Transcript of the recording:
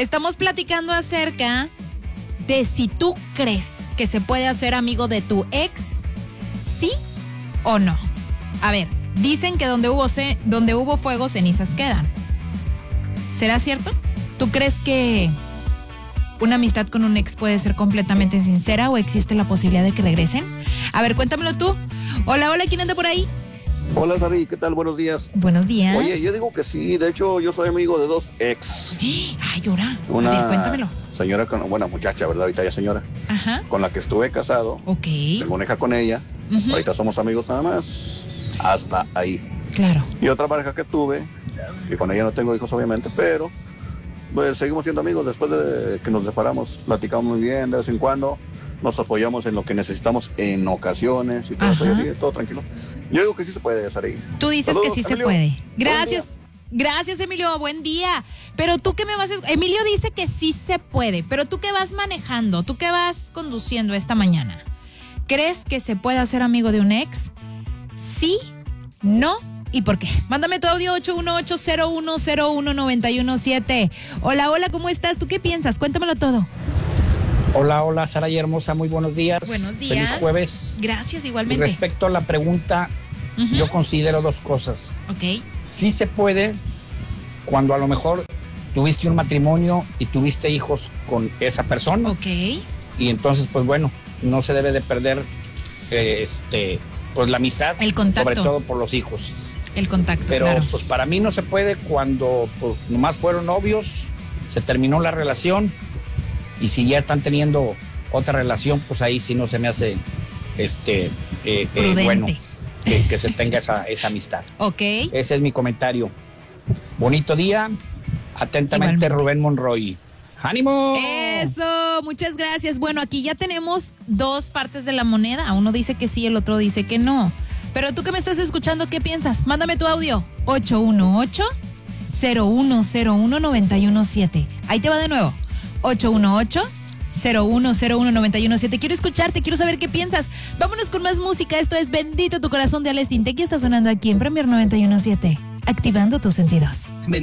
Estamos platicando acerca de si tú crees que se puede hacer amigo de tu ex, ¿sí o no? A ver, dicen que donde hubo fuego, cenizas quedan. ¿Será cierto? ¿Tú crees que una amistad con un ex puede ser completamente sincera o existe la posibilidad de que regresen? A ver, cuéntamelo tú. Hola, ¿quién anda por ahí? Hola, Sari, ¿qué tal? Buenos días. Buenos días. Oye, yo digo que sí, de hecho yo soy amigo de dos ex. Ay, ahora. Una A ver, cuéntamelo. señora, buena muchacha, ¿verdad? Ahorita ya señora. Ajá. Con la que estuve casado. Ok. Tengo una hija con ella. Uh-huh. Ahorita somos amigos nada más. Hasta ahí. Claro. Y otra pareja que tuve, que con ella no tengo hijos obviamente, pero pues seguimos siendo amigos después de que nos separamos. Platicamos muy bien de vez en cuando. Nos apoyamos en lo que necesitamos en ocasiones y todo eso, y así, todo tranquilo. Yo digo que sí se puede, Sari. Tú dices Saludos, que sí Emilio. se puede. Gracias. Gracias, Emilio. Buen día. Pero tú qué me vas a... Emilio dice que sí se puede, pero tú qué vas manejando, tú qué vas conduciendo esta mañana. ¿Crees que se puede hacer amigo de un ex? ¿Sí? ¿No? ¿Y por qué? Mándame tu audio 818-0101-917. Hola, ¿cómo estás? ¿Tú qué piensas? Cuéntamelo todo. Hola, Sara y hermosa, muy buenos días. Buenos días. Feliz jueves. Gracias, Y igualmente. respecto a la pregunta, yo considero dos cosas. Ok. Sí se puede cuando a lo mejor tuviste un matrimonio y tuviste hijos con esa persona. Ok. Y entonces, pues bueno, no se debe de perder pues la amistad. El contacto. Sobre todo por los hijos. El contacto, Pero claro. pues para mí no se puede cuando pues nomás fueron novios, se terminó la relación. Y si ya están teniendo otra relación, pues ahí sí no se me hace prudente. bueno que se tenga esa amistad. Ok. Ese es mi comentario. Bonito día. Atentamente, Igualmente. Rubén Monroy. ¡Ánimo! Eso, muchas gracias. Bueno, aquí ya tenemos dos partes de la moneda. Uno dice que sí, el otro dice que no. Pero tú que me estás escuchando, ¿qué piensas? Mándame tu audio. 818-0101-917. Ahí te va de nuevo. 818-0101-917. Quiero escucharte, quiero saber qué piensas. Vámonos con más música. Esto es Bendito tu corazón de Alex Intec. Está sonando aquí en Premier 917. Activando tus sentidos.